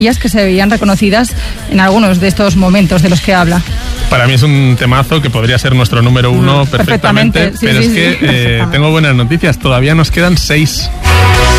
que se veían reconocidas en algunos de estos momentos de los que habla. Para mí es un temazo que podría ser nuestro número 1 perfectamente, sí, pero sí, es que tengo buenas noticias, todavía nos quedan 6.